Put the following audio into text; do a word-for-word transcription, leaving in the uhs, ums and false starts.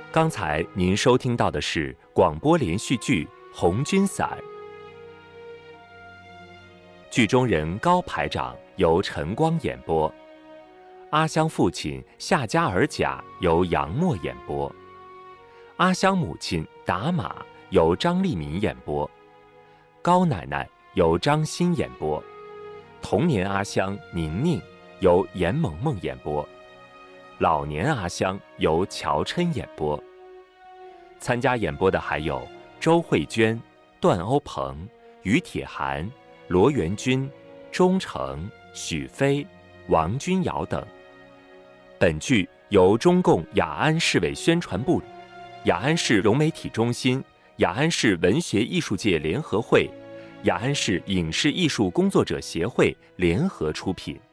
刚才您收听到的是广播连续剧《红军伞》，剧中人高排长由陈光演播，阿香父亲夏加尔甲由杨默演播，阿香母亲达玛由张丽敏演播，高奶奶由张欣演播，童年阿香宁宁由严萌萌演播，老年阿香由乔琛演播。参加演播的还有周慧娟、段欧鹏、于铁涵、罗元君、钟诚、许飞、王君瑶等。本剧由中共雅安市委宣传部、雅安市融媒体中心、雅安市文学艺术界联合会、雅安市影视艺术工作者协会联合出品。